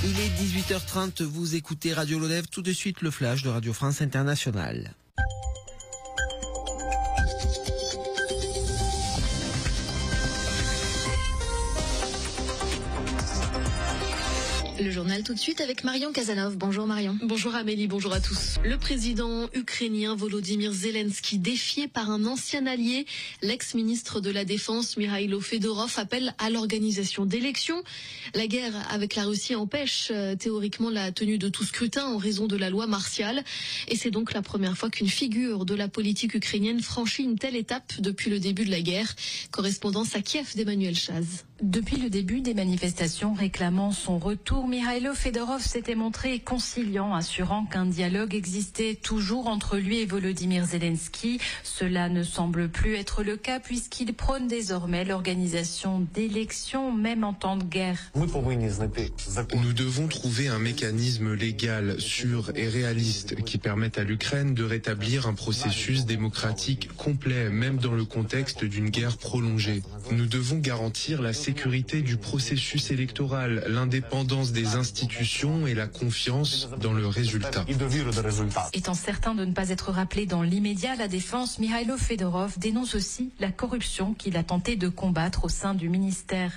Il est 18h30, vous écoutez Radio Lodève, tout de suite le flash de Radio France Internationale. Le journal tout de suite avec Marion Casanov. Bonjour Marion. Bonjour Amélie, bonjour à tous. Le président ukrainien Volodymyr Zelensky, défié par un ancien allié, l'ex-ministre de la Défense Mikhailo Fedorov, appelle à l'organisation d'élections. La guerre avec la Russie empêche théoriquement la tenue de tout scrutin en raison de la loi martiale. Et c'est donc la première fois qu'une figure de la politique ukrainienne franchit une telle étape depuis le début de la guerre. Correspondance à Kiev d'Emmanuel Chaz. Depuis le début des manifestations réclamant son retour, Mikhailo Fedorov s'était montré conciliant, assurant qu'un dialogue existait toujours entre lui et Volodymyr Zelensky. Cela ne semble plus être le cas puisqu'il prône désormais l'organisation d'élections, même en temps de guerre. Nous devons trouver un mécanisme légal, sûr et réaliste qui permette à l'Ukraine de rétablir un processus démocratique complet, même dans le contexte d'une guerre prolongée. Nous devons garantir la sécurité du processus électoral, l'indépendance des institutions et la confiance dans le résultat. Étant certain de ne pas être rappelé dans l'immédiat, la défense, Mikhailo Fedorov dénonce aussi la corruption qu'il a tenté de combattre au sein du ministère.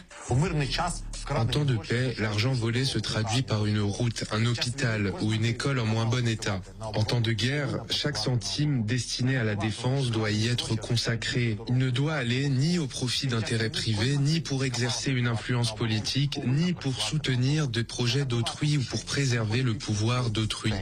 En temps de paix, l'argent volé se traduit par une route, un hôpital ou une école en moins bon état. En temps de guerre, chaque centime destiné à la défense doit y être consacré. Il ne doit aller ni au profit d'intérêts privés, ni pour exercer une influence politique, ni pour soutenir des projets d'autrui ou pour préserver le pouvoir d'autrui.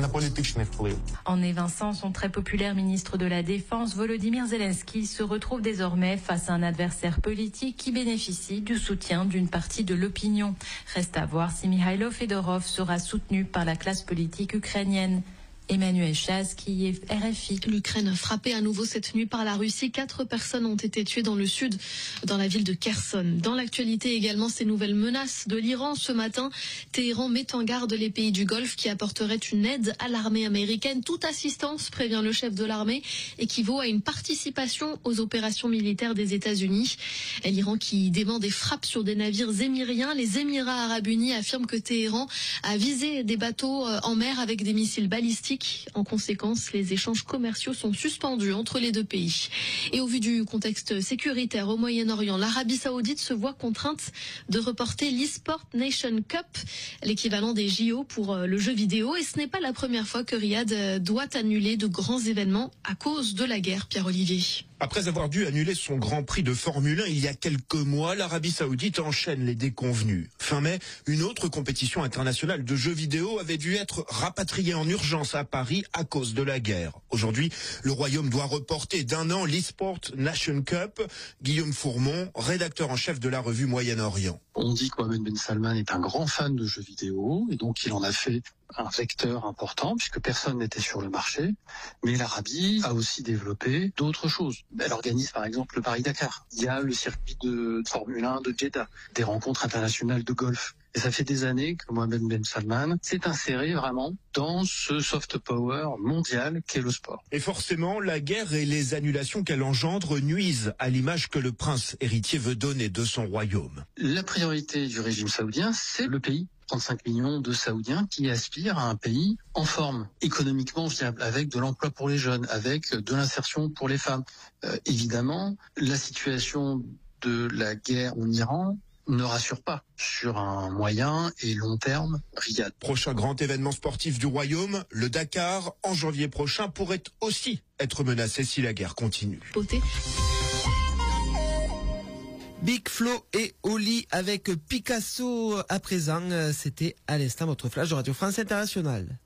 En évinçant son très populaire ministre de la Défense, Volodymyr Zelensky se retrouve désormais face à un adversaire politique qui bénéficie du soutien d'une partie de l'opinion. Reste à voir si Mikhailo Fedorov sera soutenu par la classe politique ukrainienne. Emmanuel Chaz, qui est RFI. L'Ukraine frappée à nouveau cette nuit par la Russie. 4 personnes ont été tuées dans le sud, dans la ville de Kherson. Dans l'actualité également, ces nouvelles menaces de l'Iran. Ce matin, Téhéran met en garde les pays du Golfe qui apporteraient une aide à l'armée américaine. Toute assistance, prévient le chef de l'armée, équivaut à une participation aux opérations militaires des États-Unis. L'Iran qui dément des frappes sur des navires émiriens. Les Émirats arabes unis affirment que Téhéran a visé des bateaux en mer avec des missiles balistiques. En conséquence, les échanges commerciaux sont suspendus entre les deux pays. Et au vu du contexte sécuritaire au Moyen-Orient, l'Arabie Saoudite se voit contrainte de reporter l'eSport Nation Cup, l'équivalent des JO pour le jeu vidéo. Et ce n'est pas la première fois que Riyad doit annuler de grands événements à cause de la guerre, Pierre-Olivier. Après avoir dû annuler son Grand Prix de Formule 1 il y a quelques mois, l'Arabie Saoudite enchaîne les déconvenues. Fin mai, une autre compétition internationale de jeux vidéo avait dû être rapatriée en urgence à Paris à cause de la guerre. Aujourd'hui, le Royaume doit reporter d'1 an l'eSport Nation Cup. Guillaume Fourmont, rédacteur en chef de la revue Moyen-Orient. On dit que Mohammed Ben Salman est un grand fan de jeux vidéo et donc il en a fait un vecteur important puisque personne n'était sur le marché. Mais l'Arabie a aussi développé d'autres choses. Elle organise par exemple le Paris-Dakar. Il y a le circuit de Formule 1 de Jeddah, des rencontres internationales de golf. Et ça fait des années que Mohammed Ben Salman s'est inséré vraiment dans ce soft power mondial qu'est le sport. Et forcément, la guerre et les annulations qu'elle engendre nuisent à l'image que le prince héritier veut donner de son royaume. La priorité du régime saoudien, c'est le pays. 35 millions de Saoudiens qui aspirent à un pays en forme, économiquement viable, avec de l'emploi pour les jeunes, avec de l'insertion pour les femmes. Évidemment, la situation de la guerre en Iran ne rassure pas sur un moyen et long terme Riyad. Prochain grand événement sportif du Royaume, le Dakar, en janvier prochain, pourrait aussi être menacé si la guerre continue. Beauté. Big Flo et Oli avec Picasso à présent. C'était à l'instant votre flash de Radio France Internationale.